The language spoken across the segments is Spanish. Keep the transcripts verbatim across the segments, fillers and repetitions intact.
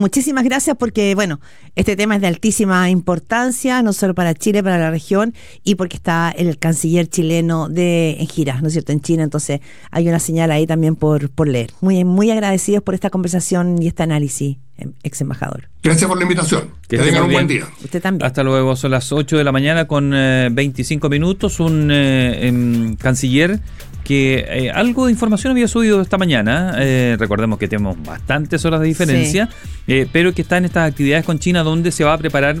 Muchísimas gracias porque, bueno, este tema es de altísima importancia, no solo para Chile, para la región, y porque está el canciller chileno de en gira, ¿no es cierto?, en China. Entonces hay una señal ahí también por, por leer. Muy, muy agradecidos por esta conversación y este análisis, ex embajador. Gracias por la invitación. Que, que tengan un buen día. Usted también. Hasta luego. Son las ocho de la mañana con eh, veinticinco minutos. Un eh, em, canciller que eh, algo de información había subido esta mañana. Eh, recordemos que tenemos bastantes horas de diferencia, sí. eh, pero que está en estas actividades con China donde se va a preparar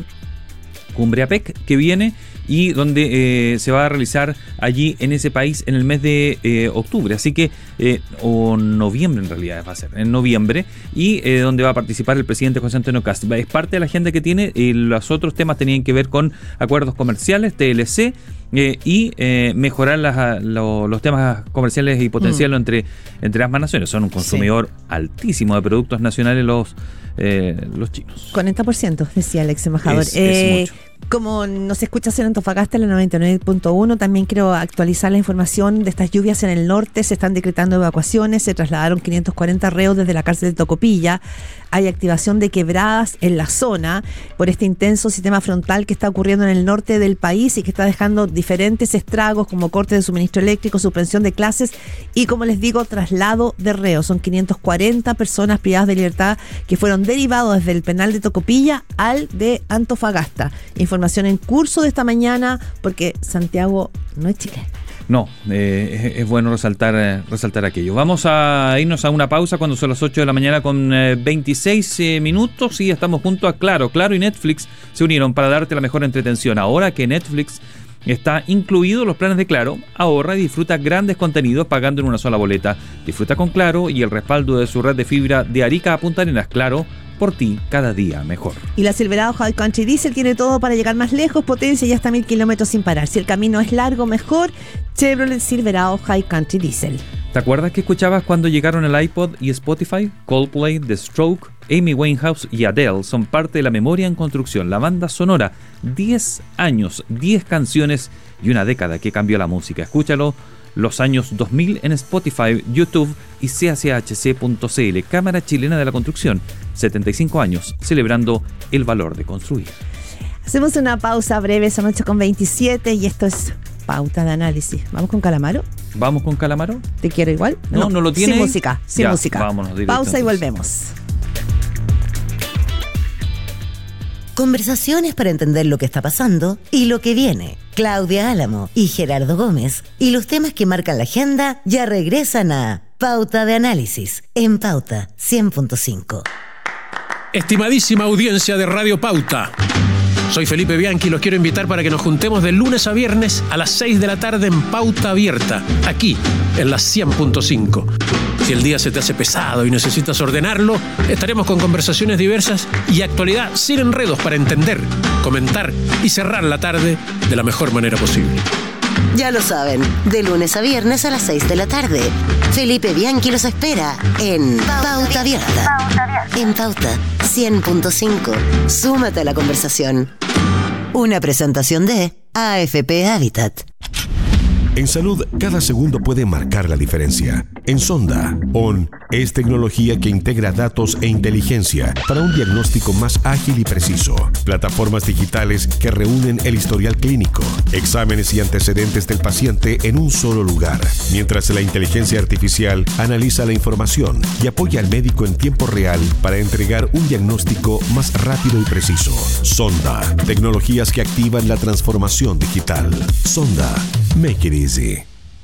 Cumbre APEC que viene y donde eh, se va a realizar allí en ese país en el mes de eh, octubre, así que eh, o noviembre en realidad va a ser, en noviembre, y eh, donde va a participar el presidente José Antonio Kast. Es parte de la agenda que tiene. Eh, los otros temas tenían que ver con acuerdos comerciales, T L C, eh, y eh, mejorar las, lo, los temas comerciales y potenciarlo mm. entre, entre ambas naciones. Son un consumidor sí. altísimo de productos nacionales los Eh, los chinos. cuarenta por ciento, decía el ex embajador. Es, eh, es mucho. Como nos escuchas en Antofagasta, en la noventa y nueve punto uno, también quiero actualizar la información de estas lluvias en el norte. Se están decretando evacuaciones, se trasladaron quinientos cuarenta reos desde la cárcel de Tocopilla. Hay activación de quebradas en la zona por este intenso sistema frontal que está ocurriendo en el norte del país y que está dejando diferentes estragos como corte de suministro eléctrico, suspensión de clases y, como les digo, traslado de reos. Son quinientas cuarenta personas privadas de libertad que fueron derivados desde el penal de Tocopilla al de Antofagasta. Información en curso de esta mañana porque Santiago no es Chile. No, eh, es, es bueno resaltar eh, resaltar aquello. Vamos a irnos a una pausa cuando son las ocho de la mañana con eh, veintiséis eh, minutos y estamos junto a Claro. Claro y Netflix se unieron para darte la mejor entretención. Ahora que Netflix está incluido en los planes de Claro, ahorra y disfruta grandes contenidos pagando en una sola boleta. Disfruta con Claro y el respaldo de su red de fibra de Arica a Punta Arenas. Claro, por ti, cada día mejor. Y la Silverado High Country Diesel tiene todo para llegar más lejos, potencia y hasta mil kilómetros sin parar. Si el camino es largo, mejor, Chevrolet Silverado High Country Diesel. ¿Te acuerdas que escuchabas cuando llegaron el iPod y Spotify? Coldplay, The Stroke, Amy Winehouse y Adele son parte de la memoria en construcción. La banda sonora, diez años, diez canciones y una década que cambió la música. Escúchalo los años dos mil en Spotify, YouTube y C H H C punto C L. Cámara Chilena de la Construcción, setenta y cinco años, celebrando el valor de construir. Hacemos una pausa breve, son ocho con veintisiete y esto es Pauta de Análisis. ¿Vamos con Calamaro? ¿Vamos con Calamaro? ¿Te quiero igual? No, no, no lo tiene. Sin música, sin ya, música. Vámonos directo, pausa entonces. Y volvemos. Conversaciones para entender lo que está pasando y lo que viene. Claudia Álamo y Gerardo Gómez y los temas que marcan la agenda ya regresan a Pauta de Análisis en Pauta cien punto cinco. Estimadísima audiencia de Radio Pauta, soy Felipe Bianchi y los quiero invitar para que nos juntemos de lunes a viernes a las seis de la tarde en Pauta Abierta, aquí en la cien punto cinco. Si el día se te hace pesado y necesitas ordenarlo, estaremos con conversaciones diversas y actualidad sin enredos para entender, comentar y cerrar la tarde de la mejor manera posible. Ya lo saben, de lunes a viernes a las seis de la tarde. Felipe Bianchi los espera en Pauta Abierta. En Pauta cien punto cinco. Súmate a la conversación. Una presentación de A F P Habitat. En salud, cada segundo puede marcar la diferencia. En Sonda, O N es tecnología que integra datos e inteligencia para un diagnóstico más ágil y preciso. Plataformas digitales que reúnen el historial clínico, exámenes y antecedentes del paciente en un solo lugar, mientras la inteligencia artificial analiza la información y apoya al médico en tiempo real para entregar un diagnóstico más rápido y preciso. Sonda, tecnologías que activan la transformación digital. Sonda, make it easy.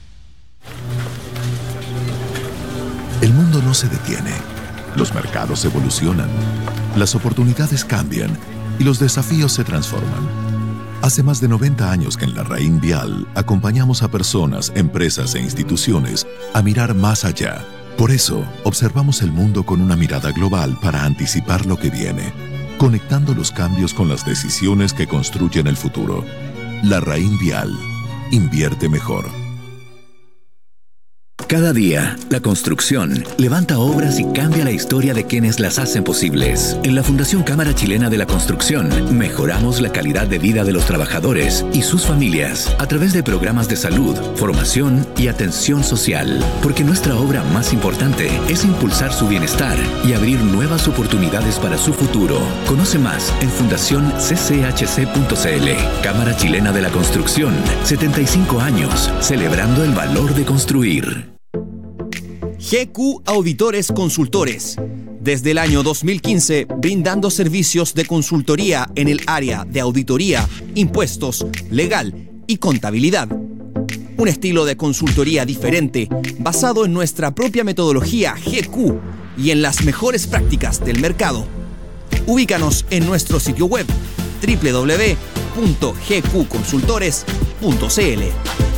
El mundo no se detiene. Los mercados evolucionan, las oportunidades cambian y los desafíos se transforman. Hace más de noventa años que en La Raín Vial acompañamos a personas, empresas e instituciones a mirar más allá. Por eso, observamos el mundo con una mirada global para anticipar lo que viene, conectando los cambios con las decisiones que construyen el futuro. La Raín Vial. Invierte mejor. Cada día, la construcción levanta obras y cambia la historia de quienes las hacen posibles. En la Fundación Cámara Chilena de la Construcción, mejoramos la calidad de vida de los trabajadores y sus familias a través de programas de salud, formación y atención social. Porque nuestra obra más importante es impulsar su bienestar y abrir nuevas oportunidades para su futuro. Conoce más en fundación c c h c punto c l. Cámara Chilena de la Construcción, setenta y cinco años, celebrando el valor de construir. G Q Auditores Consultores. Desde el año dos mil quince, brindando servicios de consultoría en el área de auditoría, impuestos, legal y contabilidad. Un estilo de consultoría diferente, basado en nuestra propia metodología G Q y en las mejores prácticas del mercado. Ubícanos en nuestro sitio web doble u doble u doble u punto g q consultores punto c l.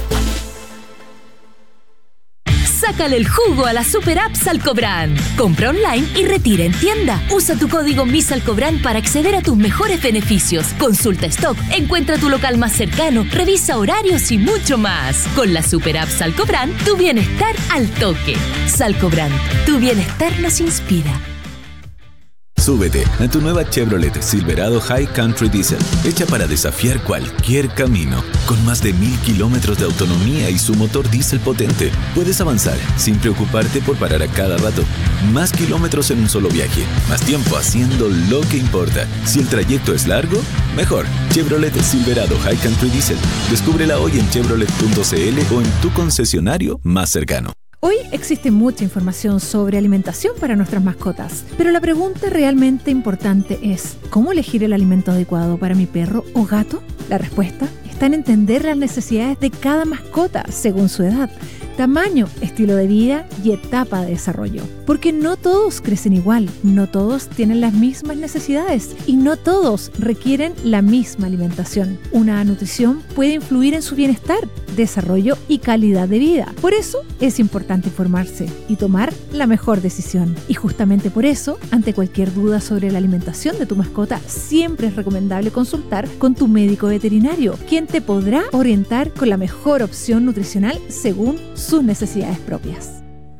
Sácale el jugo a la super app Salcobrand. Compra online y retira en tienda. Usa tu código MISALCOBRAND para acceder a tus mejores beneficios. Consulta stock, encuentra tu local más cercano, revisa horarios y mucho más. Con la super app Salcobrand, tu bienestar al toque. Salcobrand, tu bienestar nos inspira. Súbete a tu nueva Chevrolet Silverado High Country Diesel, hecha para desafiar cualquier camino. Con más de mil kilómetros de autonomía y su motor diésel potente, puedes avanzar sin preocuparte por parar a cada rato. Más kilómetros en un solo viaje, más tiempo haciendo lo que importa. Si el trayecto es largo, mejor. Chevrolet Silverado High Country Diesel. Descúbrela hoy en chevrolet punto c l o en tu concesionario más cercano. Hoy existe mucha información sobre alimentación para nuestras mascotas, pero la pregunta realmente importante es, ¿cómo elegir el alimento adecuado para mi perro o gato? La respuesta está en entender las necesidades de cada mascota según su edad, tamaño, estilo de vida y etapa de desarrollo. Porque no todos crecen igual, no todos tienen las mismas necesidades y no todos requieren la misma alimentación. Una nutrición puede influir en su bienestar, desarrollo y calidad de vida. Por eso es importante informarse y tomar la mejor decisión. Y justamente por eso, ante cualquier duda sobre la alimentación de tu mascota, siempre es recomendable consultar con tu médico veterinario, quien te podrá orientar con la mejor opción nutricional según sus necesidades propias.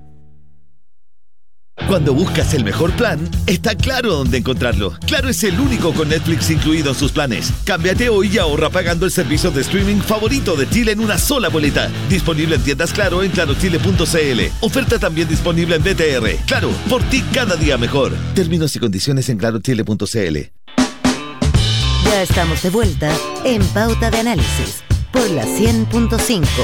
Cuando buscas el mejor plan, está Claro dónde encontrarlo. Claro es el único con Netflix incluido en sus planes. Cámbiate hoy y ahorra pagando el servicio de streaming favorito de Chile en una sola boleta. Disponible en tiendas Claro en claro chile punto c l. Oferta también disponible en B T R. Claro, por ti cada día mejor. Términos y condiciones en claro chile punto c l. Ya estamos de vuelta en Pauta de Análisis por la cien punto cinco.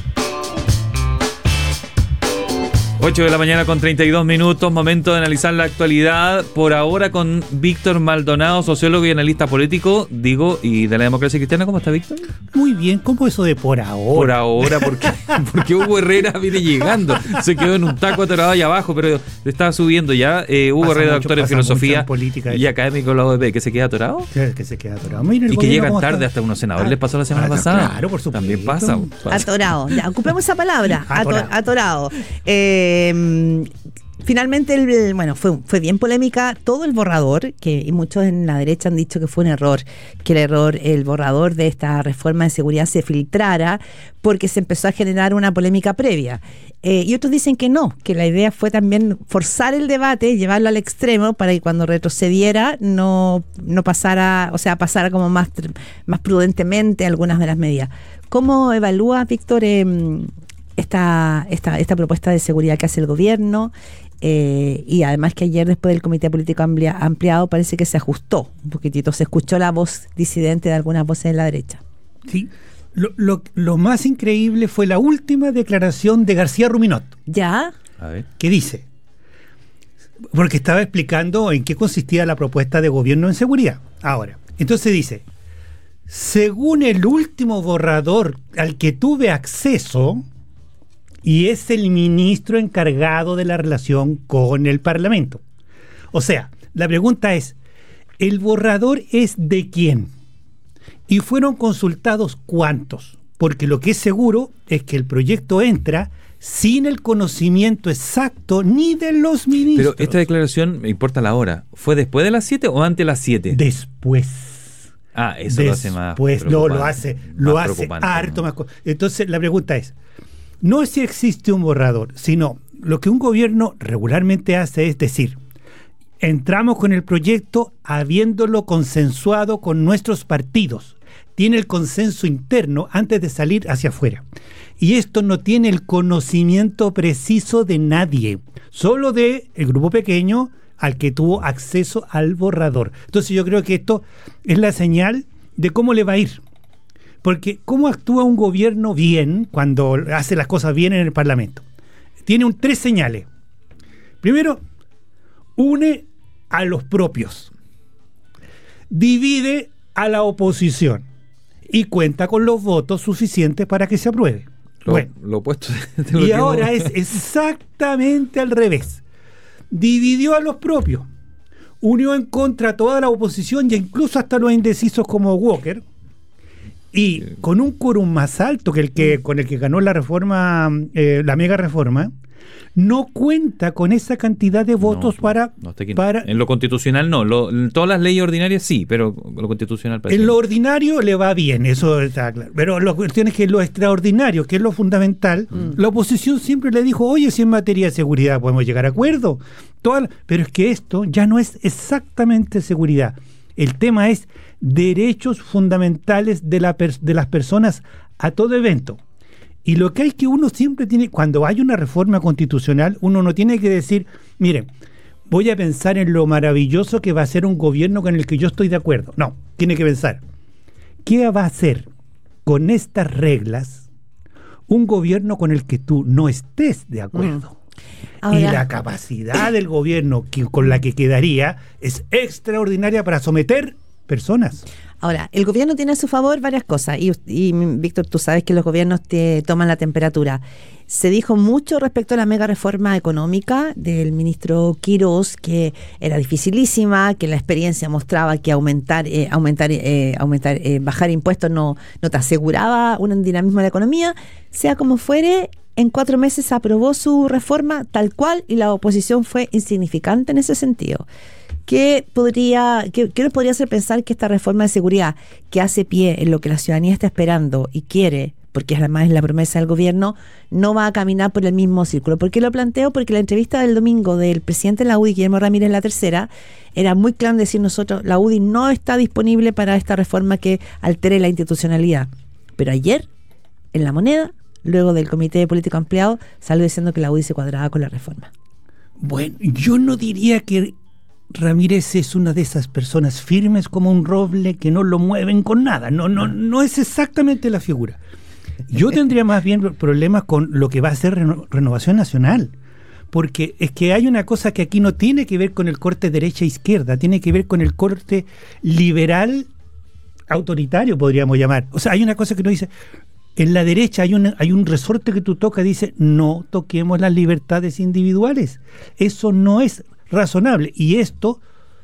ocho de la mañana con treinta y dos minutos, momento de analizar la actualidad, por ahora con Víctor Maldonado, sociólogo y analista político, digo, y de la democracia cristiana. ¿Cómo está, Víctor? Muy bien, ¿cómo eso de por ahora? Por ahora, porque, porque Hugo Herrera viene llegando, se quedó en un taco atorado allá abajo, pero estaba subiendo ya. eh, Hugo Herrera, mucho, doctor en filosofía en política, y académico de la U D P, ¿que se queda atorado? Que, que se queda atorado. Mira, y que llegan tarde está. Hasta unos senadores, ah, les pasó la semana ah, pasada. Claro, por supuesto. También pasa. pasa. Atorado, ya, ocupemos esa palabra, atorado. atorado. Eh, Finalmente, el, bueno, fue, fue bien polémica todo el borrador, que y muchos en la derecha han dicho que fue un error, que el error, el borrador de esta reforma de seguridad se filtrara porque se empezó a generar una polémica previa. Eh, y otros dicen que no, que la idea fue también forzar el debate, llevarlo al extremo para que cuando retrocediera no, no pasara, o sea, pasara como más, más prudentemente algunas de las medidas. ¿Cómo evalúa, Víctor, eh, esta, esta, esta propuesta de seguridad que hace el gobierno? Eh, y además que ayer, después del Comité Político amplia, Ampliado, parece que se ajustó un poquitito, se escuchó la voz disidente de algunas voces de la derecha. Sí, lo, lo, lo más increíble fue la última declaración de García Ruminot. ¿Ya? A ver. Que dice, porque estaba explicando en qué consistía la propuesta de gobierno en seguridad. Ahora, entonces dice, según el último borrador al que tuve acceso, y es el ministro encargado de la relación con el Parlamento. O sea, la pregunta es, ¿el borrador es de quién? ¿Y fueron consultados cuántos? Porque lo que es seguro es que el proyecto entra sin el conocimiento exacto ni de los ministros. Pero esta declaración, me importa la hora, ¿fue después de las siete o antes de las siete? Después. Ah, eso después, lo hace más Pues no, lo hace, lo hace harto ¿no? más. Entonces, la pregunta es, no es si existe un borrador, sino lo que un gobierno regularmente hace es decir, entramos con el proyecto habiéndolo consensuado con nuestros partidos. Tiene el consenso interno antes de salir hacia afuera. Y esto no tiene el conocimiento preciso de nadie, solo de el grupo pequeño al que tuvo acceso al borrador. Entonces yo creo que esto es la señal de cómo le va a ir. Porque ¿cómo actúa un gobierno bien cuando hace las cosas bien en el Parlamento? Tiene un, tres señales. Primero, une a los propios. Divide a la oposición. Y cuenta con los votos suficientes para que se apruebe. Lo, bueno, lo opuesto de y lo ahora que... es exactamente al revés. Dividió a los propios. Unió en contra a toda la oposición y incluso hasta los indecisos como Walker. Y con un quórum más alto que el que con el que ganó la reforma, eh, la mega reforma, no cuenta con esa cantidad de votos no, para, no, está aquí no. para... En lo constitucional no, lo, en todas las leyes ordinarias sí, pero lo constitucional... En lo no. ordinario le va bien, eso está claro. Pero la cuestión es que lo extraordinario, que es lo fundamental, mm. la oposición siempre le dijo, oye, si en materia de seguridad podemos llegar a acuerdo. Toda, pero es que esto ya no es exactamente seguridad. El tema es derechos fundamentales de, la de las personas a todo evento. Y lo que hay que uno siempre tiene, cuando hay una reforma constitucional, uno no tiene que decir, miren, voy a pensar en lo maravilloso que va a ser un gobierno con el que yo estoy de acuerdo. No, tiene que pensar, ¿qué va a hacer con estas reglas un gobierno con el que tú no estés de acuerdo? Mm. Ahora, y la capacidad del gobierno que, con la que quedaría es extraordinaria para someter personas. Ahora, el gobierno tiene a su favor varias cosas y, y Víctor, tú sabes que los gobiernos te toman la temperatura. Se dijo mucho respecto a la mega reforma económica del ministro Quirós, que era dificilísima, que la experiencia mostraba que aumentar, eh, aumentar, eh, aumentar, eh, bajar impuestos no, no te aseguraba un dinamismo de la economía. Sea como fuere, en cuatro meses aprobó su reforma tal cual y la oposición fue insignificante en ese sentido. ¿Qué podría, qué, qué nos podría hacer pensar que esta reforma de seguridad que hace pie en lo que la ciudadanía está esperando y quiere, porque además es la promesa del gobierno, no va a caminar por el mismo círculo? ¿Por qué lo planteo? Porque la entrevista del domingo del presidente de la U D I, Guillermo Ramírez, la tercera, era muy claro decir nosotros, la U D I no está disponible para esta reforma que altere la institucionalidad. Pero ayer, en La Moneda, luego del Comité de Político Ampliado, salió diciendo que la U D I se cuadraba con la reforma. Bueno, yo no diría que Ramírez es una de esas personas firmes como un roble que no lo mueven con nada. No, no, no es exactamente la figura. Yo tendría más bien problemas con lo que va a ser reno, Renovación Nacional. Porque es que hay una cosa que aquí no tiene que ver con el corte derecha-izquierda, tiene que ver con el corte liberal autoritario, podríamos llamar. O sea, hay una cosa que nos dice, en la derecha hay un, hay un resorte que tú tocas, dice, no toquemos las libertades individuales. Eso no es razonable, y esto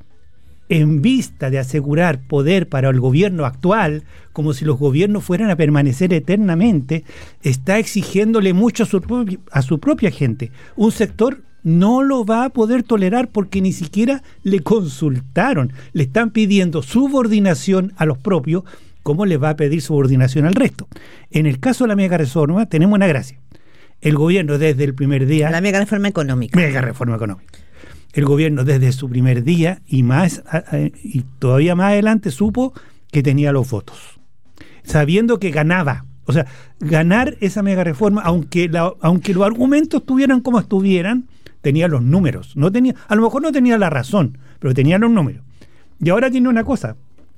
en vista de asegurar poder para el gobierno actual, como si los gobiernos fueran a permanecer eternamente, está exigiéndole mucho a su, a su propia gente. Un sector no lo va a poder tolerar porque ni siquiera le consultaron, le están pidiendo subordinación a los propios, ¿cómo le va a pedir subordinación al resto? En el caso de la mega reforma tenemos una gracia. El gobierno desde el primer día... La mega reforma económica. Mega reforma económica. El gobierno desde su primer día y más y todavía más adelante supo que tenía los votos, sabiendo que ganaba. O sea, ganar esa mega reforma, aunque la, aunque los argumentos estuvieran como estuvieran, tenía los números. No tenía, a lo mejor no tenía la razón, pero tenía los números. Y ahora tiene una cosa.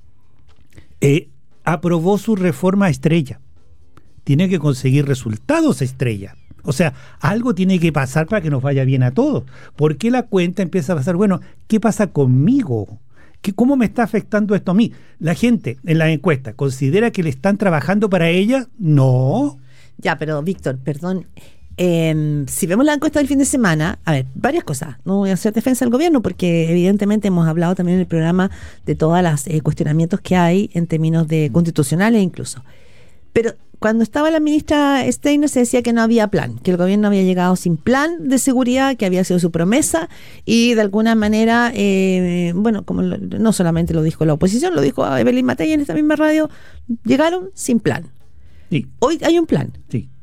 Eh, aprobó su reforma estrella. Tiene que conseguir resultados estrella. O sea, algo tiene que pasar para que nos vaya bien a todos. ¿Por qué la cuenta empieza a pasar? Bueno, ¿qué pasa conmigo? ¿Qué, ¿Cómo me está afectando esto a mí? La gente en la encuesta ¿considera que le están trabajando para ella? No. Ya, pero Víctor, perdón. Eh, si vemos la encuesta del fin de semana, a ver, varias cosas. No voy a hacer defensa del gobierno porque evidentemente hemos hablado también en el programa de todos los eh, cuestionamientos que hay en términos de constitucionales incluso. Pero cuando estaba la ministra Steiner se decía que no había plan, que el gobierno había llegado sin plan de seguridad, que había sido su promesa y de alguna manera, eh, bueno, como lo, no solamente lo dijo la oposición, lo dijo Evelyn Matei en esta misma radio, llegaron sin plan. Sí. Hoy hay un plan. Sí.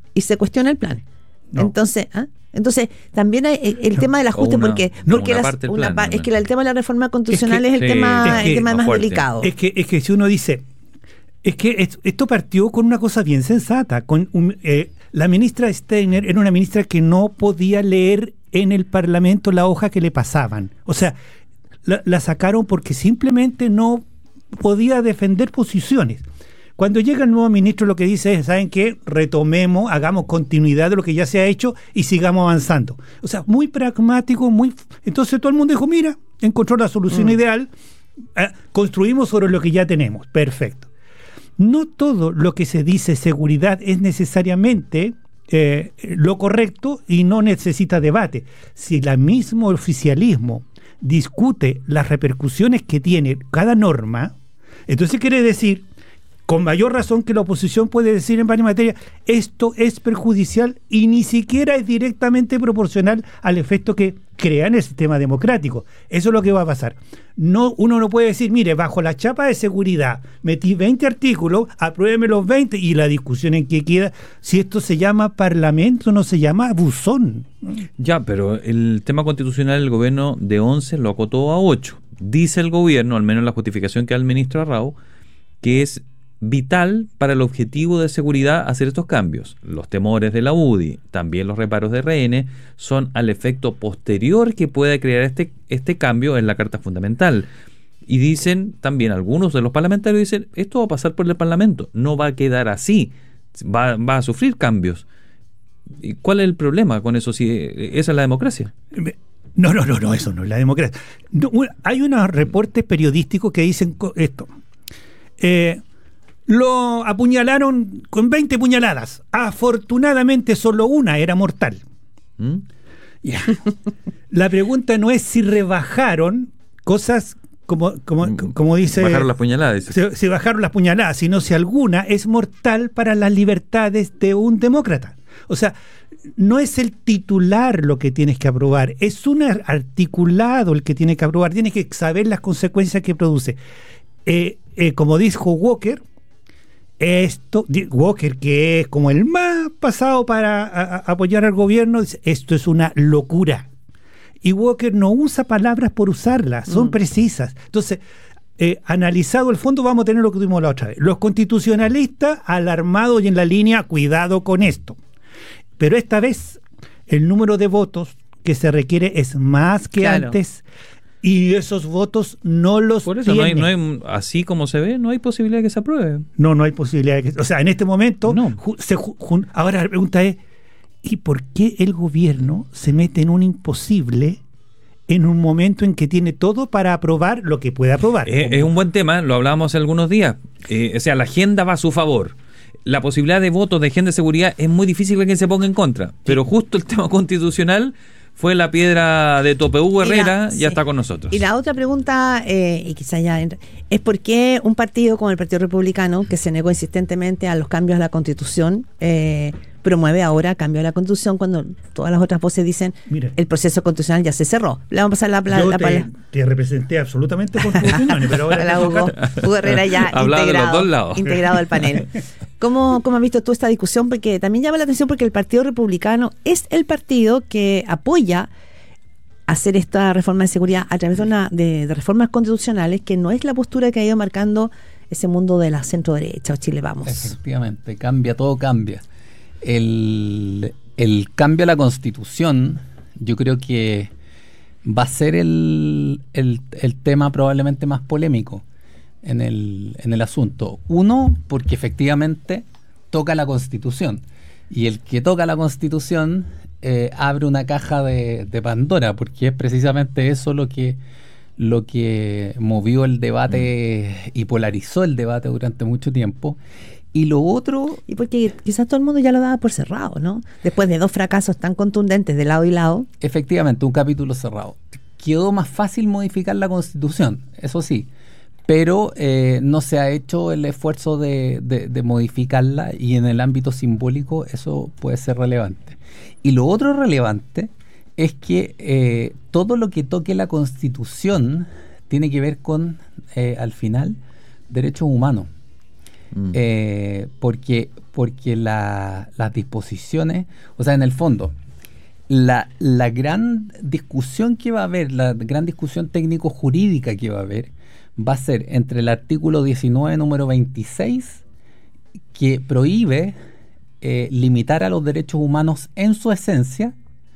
y se cuestiona el plan. No. Entonces, ¿ah? Entonces, también hay el, el no. tema del ajuste, una, porque, porque una las, parte una, plan, es que el tema de la reforma constitucional es, que, es el que, tema, es que, el tema más, más delicado. Es que, es que si uno dice, es que esto partió con una cosa bien sensata, con un, eh, la ministra Steiner era una ministra que no podía leer en el Parlamento la hoja que le pasaban. O sea, la, la sacaron porque simplemente no podía defender posiciones. Cuando llega el nuevo ministro, lo que dice es, ¿saben qué? Retomemos, hagamos continuidad de lo que ya se ha hecho y sigamos avanzando. O sea, muy pragmático, muy... Entonces todo el mundo dijo, mira, encontró la solución mm. ideal, eh, construimos sobre lo que ya tenemos. Perfecto. No todo lo que se dice seguridad es necesariamente eh, lo correcto y no necesita debate. Si el mismo oficialismo discute las repercusiones que tiene cada norma, entonces quiere decir, con mayor razón que la oposición puede decir en varias materias, esto es perjudicial y ni siquiera es directamente proporcional al efecto que crea en el sistema democrático. Eso es lo que va a pasar. No, uno no puede decir, mire, bajo la chapa de seguridad metí veinte artículos, apruébeme los veinte y la discusión en que queda, si esto se llama parlamento, no se llama buzón. Ya, pero el tema constitucional el gobierno de once lo acotó a ocho. Dice el gobierno, al menos la justificación que da el ministro Arrau, que es vital para el objetivo de seguridad hacer estos cambios. Los temores de la U D I, también los reparos de rehenes, son al efecto posterior que pueda crear este, este cambio en la Carta Fundamental. Y dicen también, algunos de los parlamentarios dicen, esto va a pasar por el Parlamento, no va a quedar así, va, va a sufrir cambios. ¿Y cuál es el problema con eso? Si esa es la democracia. No, no, no, no, eso no es la democracia. No, hay unos reportes periodísticos que dicen esto. Eh, Lo apuñalaron con veinte puñaladas. Afortunadamente solo una era mortal. ¿Mm? Yeah. La pregunta no es si rebajaron cosas como, como, como dice... Bajaron las puñaladas. Si, si bajaron las puñaladas, sino si alguna es mortal para las libertades de un demócrata. O sea, no es el titular lo que tienes que aprobar, es un articulado el que tiene que aprobar. Tienes que saber las consecuencias que produce. Eh, eh, como dijo Walker, Esto, Walker, que es como el más pasado para a, a apoyar al gobierno, dice, esto es una locura. Y Walker no usa palabras por usarlas, son mm. precisas. Entonces, eh, analizado el fondo, vamos a tener lo que tuvimos la otra vez. Los constitucionalistas alarmados y en la línea, cuidado con esto. Pero esta vez, el número de votos que se requiere es más que claro. antes. Y esos votos no los Por eso tiene. No hay, no hay, así como se ve, no hay posibilidad de que se apruebe. No, no hay posibilidad de que... O sea, en este momento... No. Ju, se, ju, ahora la pregunta es, ¿y por qué el gobierno se mete en un imposible en un momento en que tiene todo para aprobar lo que puede aprobar? Eh, es un buen tema, lo hablábamos hace algunos días. Eh, o sea, la agenda va a su favor. La posibilidad de votos de agenda de seguridad es muy difícil que se ponga en contra. Sí. Pero justo el tema constitucional... fue la piedra de tope. Hugo Herrera la, ya sí. está con nosotros. Y la otra pregunta, eh, y quizá ya entra, es por qué un partido como el Partido Republicano, que se negó insistentemente a los cambios a la Constitución, eh, promueve ahora cambio a la Constitución cuando todas las otras voces dicen Mira, el proceso constitucional ya se cerró. Le vamos a pasar la palabra. Yo te, te representé absolutamente con tus opiniones, pero ahora Hugo, Hugo Herrera ya integrado, integrado al panel. ¿Cómo, ¿Cómo has visto tú esta discusión? Porque también llama la atención porque el Partido Republicano es el partido que apoya hacer esta reforma de seguridad a través de, una, de, de reformas constitucionales, que no es la postura que ha ido marcando ese mundo de la centro derecha o Chile Vamos. Efectivamente, cambia, todo cambia. El, el cambio a la Constitución, yo creo que va a ser el, el, el tema probablemente más polémico en el, en el asunto. Uno, porque efectivamente toca la Constitución, y el que toca la Constitución eh, abre una caja de, de Pandora, porque es precisamente eso lo que lo que movió el debate mm. y polarizó el debate durante mucho tiempo. Y lo otro... Y porque quizás todo el mundo ya lo daba por cerrado, ¿no? Después de dos fracasos tan contundentes de lado y lado. Efectivamente, un capítulo cerrado. Quedó más fácil modificar la Constitución, eso sí, pero eh, no se ha hecho el esfuerzo de, de, de modificarla, y en el ámbito simbólico eso puede ser relevante. Y lo otro relevante es que eh, todo lo que toque la Constitución tiene que ver con, eh, al final, derechos humanos. Mm. Eh, porque porque la, las disposiciones, o sea, en el fondo, la, la gran discusión que va a haber, la gran discusión técnico-jurídica que va a haber, va a ser entre el artículo diecinueve, número veintiséis, que prohíbe eh, limitar a los derechos humanos en su esencia,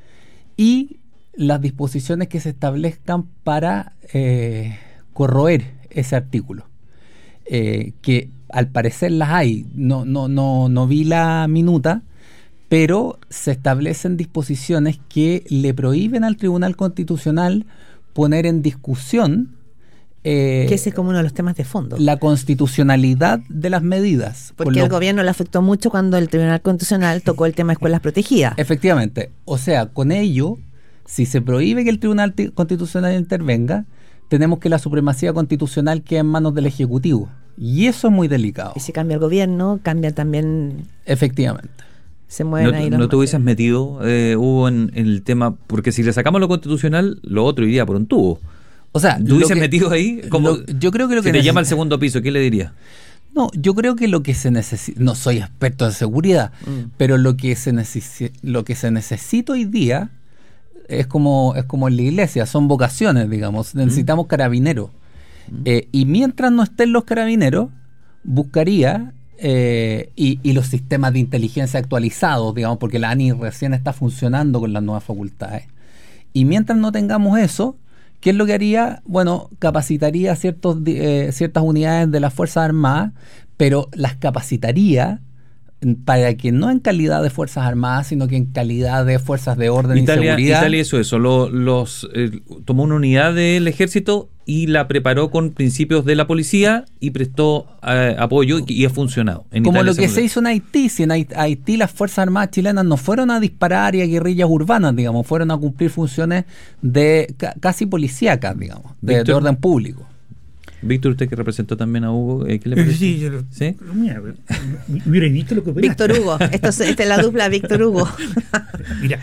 y las disposiciones que se establezcan para eh, corroer ese artículo, eh, que al parecer las hay, no, no, no, no vi la minuta, pero se establecen disposiciones que le prohíben al Tribunal Constitucional poner en discusión Eh, que ese es como uno de los temas de fondo. La constitucionalidad de las medidas. Porque el gobierno le afectó mucho cuando el Tribunal Constitucional tocó el tema de escuelas protegidas. Efectivamente. O sea, con ello, si se prohíbe que el Tribunal Constitucional intervenga, tenemos que la supremacía constitucional queda en manos del Ejecutivo. Y eso es muy delicado. Y si cambia el gobierno, cambia también... Efectivamente. Se mueven no, ahí los no te hubieses metido, eh, Hugo, en, en el tema, porque si le sacamos lo constitucional, lo otro iría por un tubo. O sea, ¿tú hubieses metido ahí? Como, lo, yo creo que lo si que te llama al segundo piso, ¿qué le dirías? No, yo creo que lo que se necesita, no soy experto en seguridad, mm. pero lo que se necesita, lo que se necesita hoy día es como es como en la iglesia, son vocaciones, digamos. Necesitamos mm. carabineros. Mm. Eh, y mientras no estén los carabineros, buscaría eh, y, y los sistemas de inteligencia actualizados, digamos, porque la A N I recién está funcionando con las nuevas facultades. Y mientras no tengamos eso, ¿qué es lo que haría? Bueno, capacitaría ciertos, eh, ciertas unidades de las Fuerzas Armadas, pero las capacitaría para que no en calidad de Fuerzas Armadas, sino que en calidad de Fuerzas de Orden Italia, y Seguridad. Italia hizo eso, lo, los, eh, tomó una unidad del ejército y la preparó con principios de la policía y prestó eh, apoyo y, y ha funcionado. En Como Italia lo que se hizo en Haití, si en Haití las Fuerzas Armadas chilenas no fueron a disparar y a guerrillas urbanas, digamos, fueron a cumplir funciones de ca casi policíacas, digamos, de, Víctor, de orden público. Víctor, usted que representó también a Hugo, ¿qué le parece? Sí, yo lo, ¿Sí? Mira, mira, ¿viste lo que Víctor Hugo, esto es, esta es la dupla Víctor Hugo. Mira,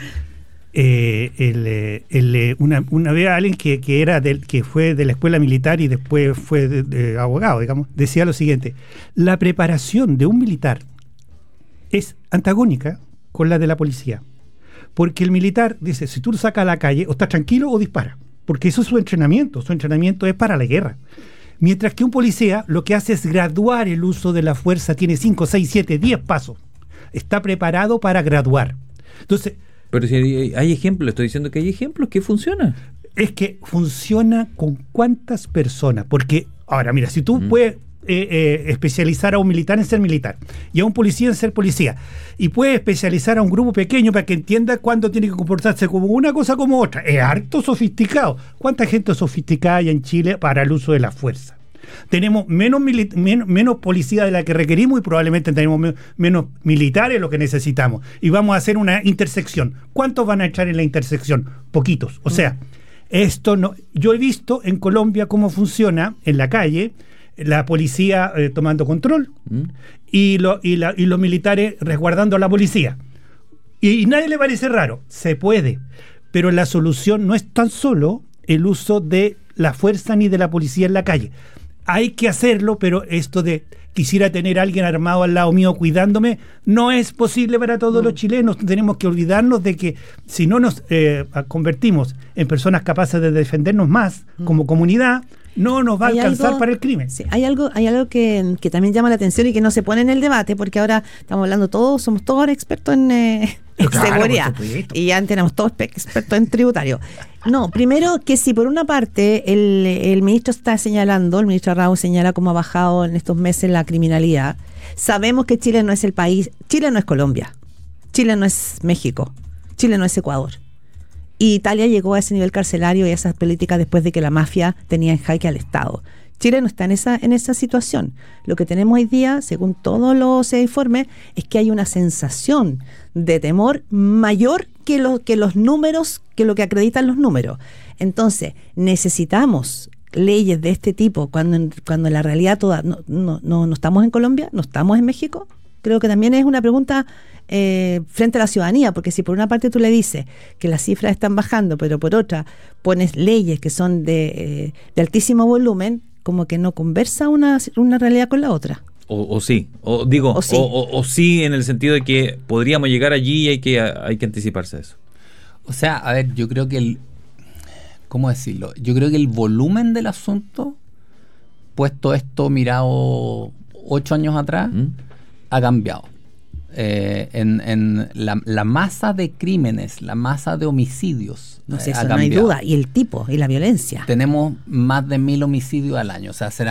eh, el, el, una, una vez alguien que, que era del, que fue de la escuela militar y después fue de, de abogado, digamos, decía lo siguiente: la preparación de un militar es antagónica con la de la policía, porque el militar dice, si tú lo sacas a la calle, o estás tranquilo o dispara, porque eso es su entrenamiento, su entrenamiento es para la guerra. Mientras que un policía lo que hace es graduar el uso de la fuerza, tiene cinco, seis, siete, diez pasos. Está preparado para graduar. Entonces, pero si hay, hay ejemplos, estoy diciendo que hay ejemplos que funcionan. Es que funciona con cuántas personas. Porque, ahora, mira, si tú mm. puedes eh, eh, especializar a un militar en ser militar y a un policía en ser policía, y puedes especializar a un grupo pequeño para que entienda cuándo tiene que comportarse como una cosa como otra, es harto sofisticado. ¿Cuánta gente sofisticada hay en Chile para el uso de la fuerza? Tenemos menos, menos, menos policía de la que requerimos y probablemente tenemos me menos militares de lo que necesitamos. Y vamos a hacer una intersección. ¿Cuántos van a echar en la intersección? Poquitos. O sea, esto no. Yo he visto en Colombia cómo funciona en la calle la policía eh, tomando control mm. y, lo, y, la, y los militares resguardando a la policía. Y, y nadie le parece raro. Se puede. Pero la solución no es tan solo el uso de la fuerza ni de la policía en la calle. Hay que hacerlo, pero esto de quisiera tener a alguien armado al lado mío cuidándome, no es posible para todos mm. los chilenos. Tenemos que olvidarnos de que si no nos eh, convertimos en personas capaces de defendernos más mm. como comunidad, no nos va a alcanzar algo, para el crimen. Sí, hay algo, hay algo que, que también llama la atención y que no se pone en el debate, porque ahora estamos hablando todos, somos todos expertos en, eh, en claro, seguridad. Y antes éramos todos expertos en tributario. No, primero que si por una parte el, el ministro está señalando, el ministro Raúl señala cómo ha bajado en estos meses la criminalidad, sabemos que Chile no es el país, Chile no es Colombia, Chile no es México, Chile no es Ecuador. Y Italia llegó a ese nivel carcelario y a esas políticas después de que la mafia tenía en jaque al Estado. Chile no está en esa, en esa situación. Lo que tenemos hoy día, según todos los informes, es que hay una sensación de temor mayor que, lo, que los números, que lo que acreditan los números. Entonces, necesitamos leyes de este tipo cuando, cuando en la realidad toda, no, no, no, no estamos en Colombia, no estamos en México. Creo que también es una pregunta eh, frente a la ciudadanía, porque si por una parte tú le dices que las cifras están bajando, pero por otra pones leyes que son de, eh, de altísimo volumen, como que no conversa una, una realidad con la otra. O, o sí, o digo, O sí. O, o- o sí en el sentido de que podríamos llegar allí y hay que, hay que anticiparse a eso. O sea, a ver, yo creo que el... ¿Cómo decirlo? Yo creo que el volumen del asunto, puesto esto mirado ocho años atrás, ¿Mm? ha cambiado. Eh, en en la, la masa de crímenes, la masa de homicidios No sé, eh, ha eso no hay cambiado. duda. Y el tipo, y la violencia. Tenemos más de mil homicidios al año. O sea, será